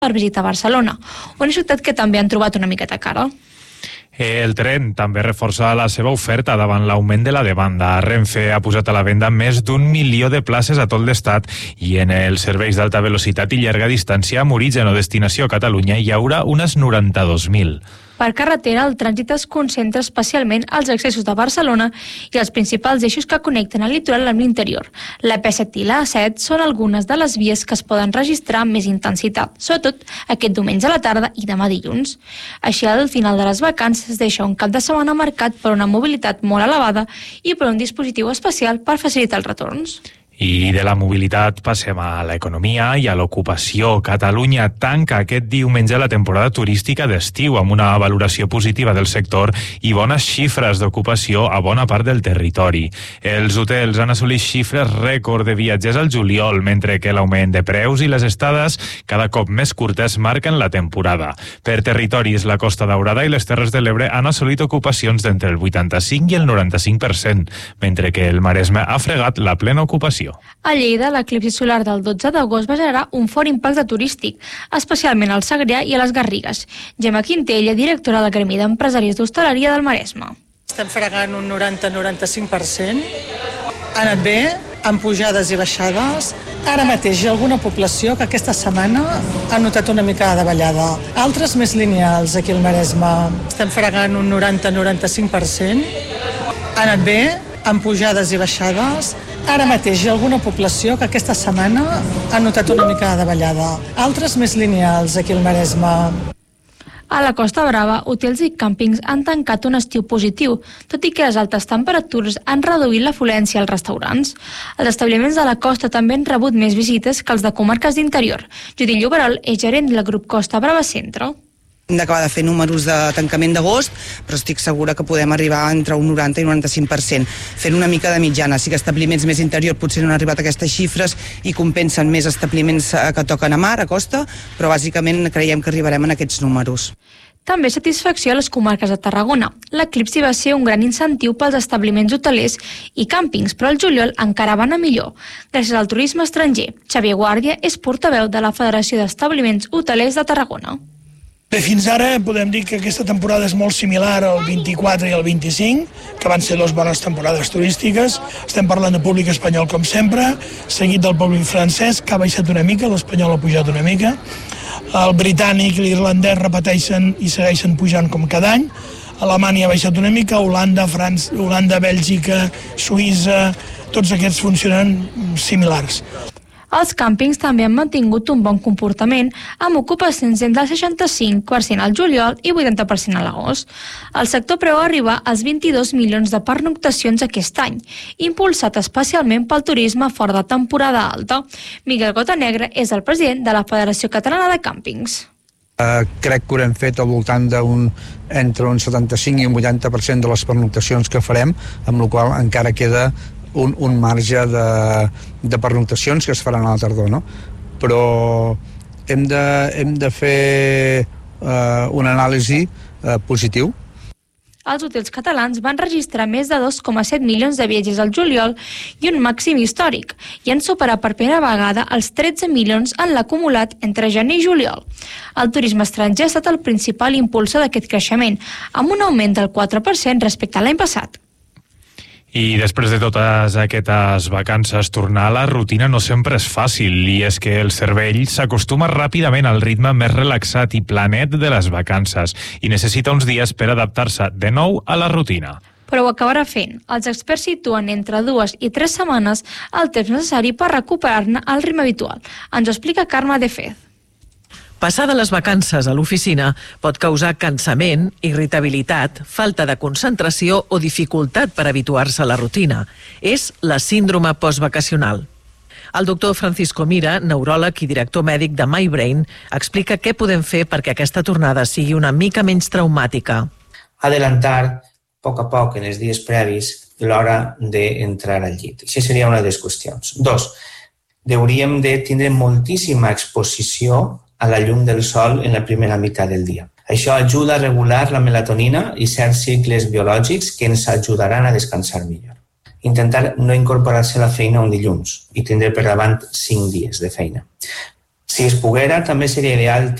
per visitar Barcelona, una ciutat que també han trobat una miqueta cara. El tren també reforça la seva oferta davant l'augment de la demanda. Renfe ha posat a la venda més d'1 milió de places a tot l'estat i en els serveis d'alta velocitat i llarga distància amb origen o destinació a Catalunya hi haurà unes 92.000. Per carretera, el trànsit es concentra especialment als accessos de Barcelona i els principals eixos que connecten el litoral amb l'interior. La P7 i la A7 són algunes de les vies que es poden registrar amb més intensitat, sobretot aquest diumenge a la tarda i demà dilluns. Així, al final de les vacances es deixa un cap de setmana marcat per una mobilitat molt elevada i per un dispositiu especial per facilitar els retorns. I de la mobilitat passem a l'economia i a l'ocupació. Catalunya tanca aquest diumenge la temporada turística d'estiu amb una valoració positiva del sector i bones xifres d'ocupació a bona part del territori. Els hotels han assolit xifres rècord de viatgers al juliol, mentre que l'augment de preus i les estades cada cop més curtes marquen la temporada. Per territoris, la Costa Daurada i les Terres de l'Ebre han assolit ocupacions d'entre el 85 i el 95%, mentre que el Maresme ha fregat la plena ocupació. A Lleida, l'eclipsi solar del 12 d'agost va generar un fort impacte turístic, especialment al Segrià i a les Garrigues. Gemma Quintella, directora del Gremi d'Empresaris d'Hostaleria del Maresme. Estem fregant un 90-95%. Ha anat bé, amb pujades i baixades. Ara mateix hi ha alguna població que aquesta setmana ha notat una mica de davallada. Altres més lineals aquí al Maresme. Estem fregant un 90-95%. Ha anat bé, amb pujades i baixades. Ara mateix hi ha alguna població que aquesta setmana ha notat una mica de davallada. Altres més lineals aquí al Maresme. A la Costa Brava, hotels i càmpings han tancat un estiu positiu, tot i que les altes temperatures han reduït l'afluència als restaurants. Els establiments de la costa també han rebut més visites que els de comarques d'interior. Judit Lloberol és gerent del grup Costa Brava Centre. Hem d'acabar de fer números de tancament d'agost, però estic segura que podem arribar entre un 90 i un 95%, fent una mica de mitjana. Sí que establiments més interior potser no han arribat a aquestes xifres i compensen més establiments que toquen a mar, a costa, però bàsicament creiem que arribarem a aquests números. També satisfacció a les comarques de Tarragona. L'eclipsi va ser un gran incentiu pels establiments hotelers i càmpings, però el juliol encara va anar millor. Gràcies al turisme estranger, Xavier Guàrdia és portaveu de la Federació d'Establiments Hotelers de Tarragona. Bé, fins ara podem dir que aquesta temporada és molt similar al 24 i al 25, que van ser dues bones temporades turístiques. Estem parlant de públic espanyol com sempre, seguit del públic francès, que ha baixat una mica, l'espanyol ha pujat una mica. El britànic i l'irlandès repeteixen i segueixen pujant com cada any. Alemanya ha baixat una mica, Holanda, França, Holanda, Bèlgica, Suïssa, tots aquests funcionen similars. Els càmpings també han mantingut un bon comportament, amb ocupacions del 65% al juliol i 80% a l'agost. El sector preveu arribar als 22 milions de pernoctacions aquest any, impulsat especialment pel turisme fora de temporada alta. Miguel Gotanegra és el president de la Federació Catalana de Càmpings. Crec que ho hem fet al voltant entre un 75 i un 80% de les pernoctacions que farem, amb la qual encara queda un marge de pernoctacions que es faran a la tardor, no? Però hem de fer una anàlisi positiu. Els hotels catalans van registrar més de 2,7 milions de viatgers al juliol i un màxim històric, i han superat per primera vegada els 13 milions en l'acumulat entre gener i juliol. El turisme estranger ha estat el principal impulsor d'aquest creixement, amb un augment del 4% respecte a l'any passat. I després de totes aquestes vacances, tornar a la rutina no sempre és fàcil, i és que el cervell s'acostuma ràpidament al ritme més relaxat i planet de les vacances i necessita uns dies per adaptar-se de nou a la rutina. Però ho acabarà fent. Els experts situen entre 2 i 3 setmanes el temps necessari per recuperar-ne el ritme habitual. Ens ho explica Carme de Fez. Passar de les vacances a l'oficina pot causar cansament, irritabilitat, falta de concentració o dificultat per habituar-se a la rutina. És la síndrome postvacacional. El doctor Francisco Mira, neuròleg i director mèdic de MyBrain, explica què podem fer perquè aquesta tornada sigui una mica menys traumàtica. Adelantar a poc en els dies previs l'hora d'entrar al llit. Això seria una de les qüestions. 2. Hauríem de tindre moltíssima exposició a la llum del sol en la primera meitat del dia. Això ajuda a regular la melatonina i certs cicles biològics que ens ajudaran a descansar millor. Intentar no incorporar-se a la feina un dilluns i tindre per davant 5 dies de feina. Si es poguera, també seria ideal